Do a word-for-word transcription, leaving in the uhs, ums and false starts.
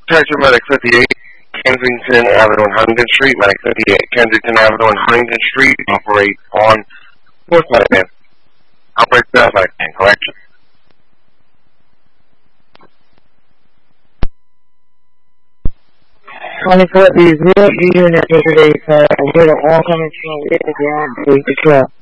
Detective Medic fifty-eight, Kensington Avenue and Huntington Street. Medic fifty-eight, Kensington Avenue and Huntington Street. Operate on North Medic Man. Operate South Medic Man, correction. twenty-four, the zero unit yesterday, sir. I'm here to all coming from the ground, please, the truck.